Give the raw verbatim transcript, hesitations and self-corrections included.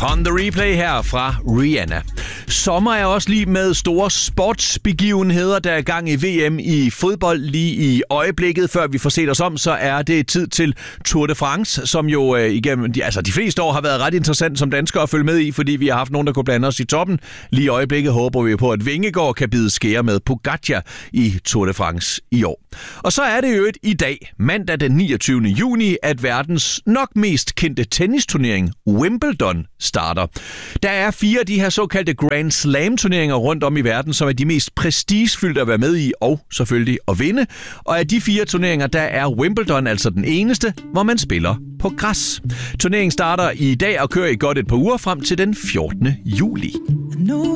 On the Replay her fra Rihanna. Sommer er også lige med store sportsbegivenheder, der er gang i V M i fodbold lige i øjeblikket. Før vi får set os om, så er det tid til Tour de France, som jo øh, igennem de, altså de fleste år har været ret interessant som danskere at følge med i, fordi vi har haft nogen, der kunne blande os i toppen. Lige i øjeblikket håber vi på, at Vingegaard kan bide skære med Pogačar i Tour de France i år. Og så er det jo et i dag, mandag den niogtyvende juni, at verdens nok mest kendte tennisturnering, Wimbledon, starter. Der er fire af de her såkaldte Grand Slam-turneringer rundt om i verden, som er de mest prestigefyldte at være med i, og selvfølgelig at vinde. Og af de fire turneringer, der er Wimbledon altså den eneste, hvor man spiller på græs. Turneringen starter i dag og kører i godt et par uger frem til den fjortende juli.